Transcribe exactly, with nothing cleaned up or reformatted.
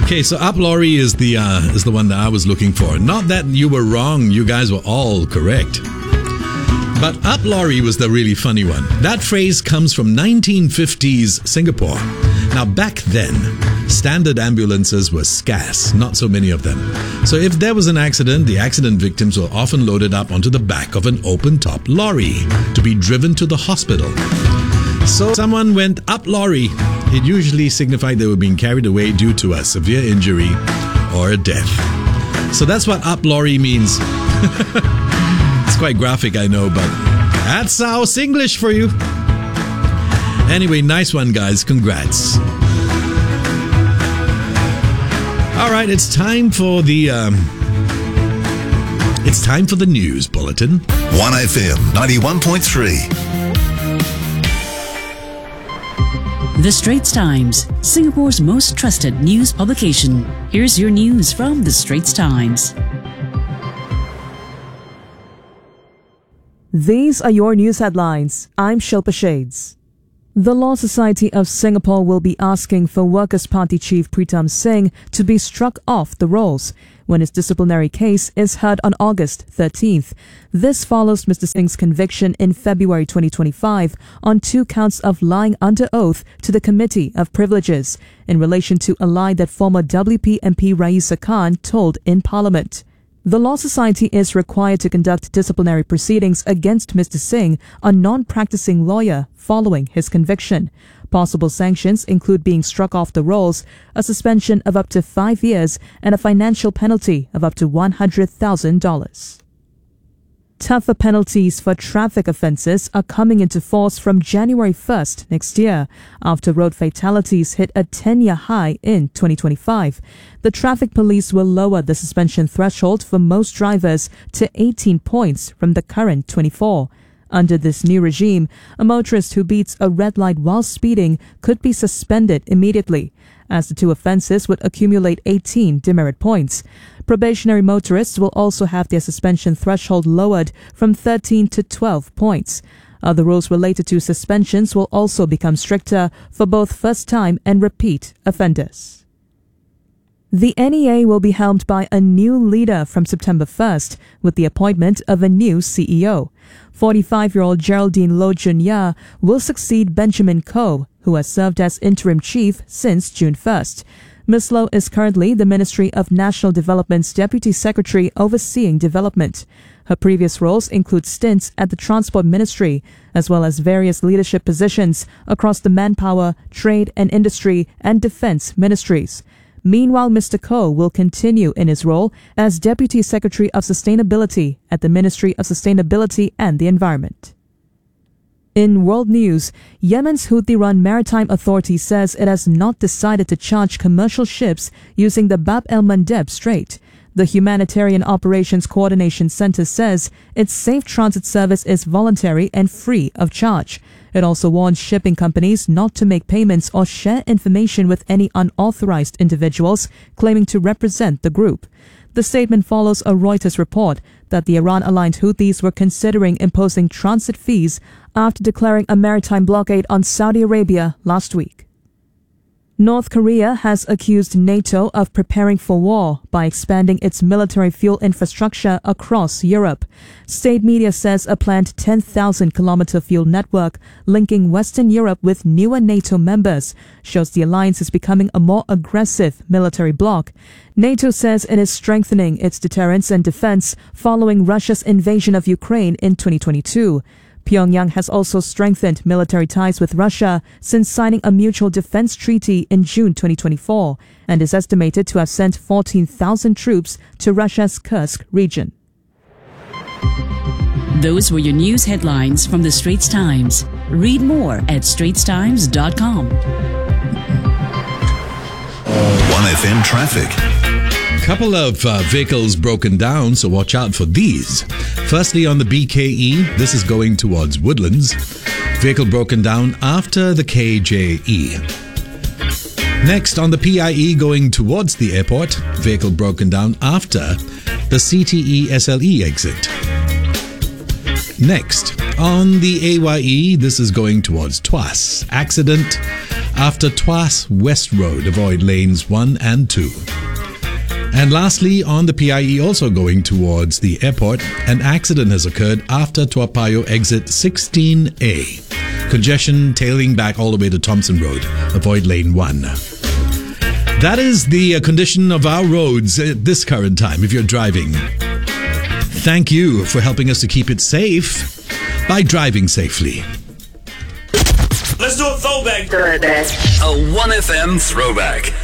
Okay, so Up Lorry is the uh, is the one that I was looking for. Not that you were wrong, you guys were all correct. But Up Lorry was the really funny one. That phrase comes from nineteen fifties Singapore. Now back then, standard ambulances were scarce, not so many of them. So if there was an accident, the accident victims were often loaded up onto the back of an open-top lorry to be driven to the hospital. So someone went up lorry. It usually signified they were being carried away due to a severe injury or a death. So that's what up lorry means. It's quite graphic, I know, but that's our Singlish for you. Anyway, nice one, guys. Congrats. All right, it's time for the um, it's time for the news bulletin. one F M ninety-one point three. The Straits Times, Singapore's most trusted news publication. Here's your news from The Straits Times. These are your news headlines. I'm Shilpa Shades. The Law Society of Singapore will be asking for Workers' Party Chief Pritam Singh to be struck off the rolls when his disciplinary case is heard on August thirteenth. This follows Mister Singh's conviction in February twenty twenty-five on two counts of lying under oath to the Committee of Privileges in relation to a lie that former W P M P Raisa Khan told in Parliament. The Law Society is required to conduct disciplinary proceedings against Mister Singh, a non-practicing lawyer, following his conviction. Possible sanctions include being struck off the rolls, a suspension of up to five years, and a financial penalty of up to one hundred thousand dollars. Tougher penalties for traffic offences are coming into force from January first next year, after road fatalities hit a ten-year high in twenty twenty-five. The traffic police will lower the suspension threshold for most drivers to eighteen points from the current twenty-four. Under this new regime, a motorist who beats a red light while speeding could be suspended immediately, as the two offences would accumulate eighteen demerit points. Probationary motorists will also have their suspension threshold lowered from thirteen to twelve points. Other rules related to suspensions will also become stricter for both first-time and repeat offenders. The N E A will be helmed by a new leader from September first, with the appointment of a new C E O. forty-five-year-old Geraldine Loh Jun Ya will succeed Benjamin Koh, who has served as interim chief since June first. Miz Loh is currently the Ministry of National Development's Deputy Secretary overseeing development. Her previous roles include stints at the Transport Ministry, as well as various leadership positions across the Manpower, Trade and Industry and Defence Ministries. Meanwhile, Mister Koh will continue in his role as Deputy Secretary of Sustainability at the Ministry of Sustainability and the Environment. In world news, Yemen's Houthi-run Maritime Authority says it has not decided to charge commercial ships using the Bab el-Mandeb Strait. The Humanitarian Operations Coordination Center says its safe transit service is voluntary and free of charge. It also warns shipping companies not to make payments or share information with any unauthorized individuals claiming to represent the group. The statement follows a Reuters report that the Iran-aligned Houthis were considering imposing transit fees after declaring a maritime blockade on Saudi Arabia last week. North Korea has accused NATO of preparing for war by expanding its military fuel infrastructure across Europe. State media says a planned ten thousand kilometer fuel network linking Western Europe with newer NATO members shows the alliance is becoming a more aggressive military bloc. NATO says it is strengthening its deterrence and defense following Russia's invasion of Ukraine in twenty twenty-two. Pyongyang has also strengthened military ties with Russia since signing a mutual defense treaty in June twenty twenty-four and is estimated to have sent fourteen thousand troops to Russia's Kursk region. Those were your news headlines from The Straits Times. Read more at straits times dot com. one F M traffic. Couple of uh, vehicles broken down, so watch out for these. Firstly, on the B K E, this is going towards Woodlands. Vehicle broken down after the K J E. Next, on the P I E going towards the airport, vehicle broken down after the C T E S L E exit. Next, on the A Y E, this is going towards Tuas. Accident After Tuas West Road, avoid lanes one and two. And lastly, on the P I E also going towards the airport, an accident has occurred after Toa Payoh exit sixteen A. Congestion tailing back all the way to Thompson Road. Avoid lane one. That is the condition of our roads at this current time if you're driving. Thank you for helping us to keep it safe by driving safely. Let's do a throwback. A one F M throwback.